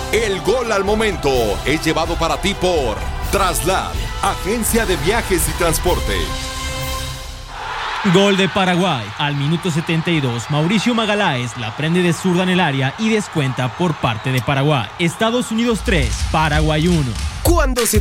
El gol al momento es llevado para ti por Traslad, agencia de viajes y transporte. Gol de Paraguay. Al minuto 72, Mauricio Magaláes la prende de zurda en el área y descuenta por parte de Paraguay. Estados Unidos 3, Paraguay 1. Cuando se